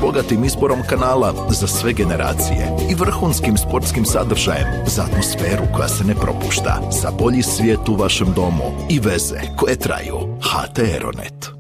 bogatim izborom kanala za sve generacije i vrhunskim sportskim sadržajem za atmosferu koja se ne propušta, za bolji svijet u vašem domu i veze koje traju. HT Aeronet.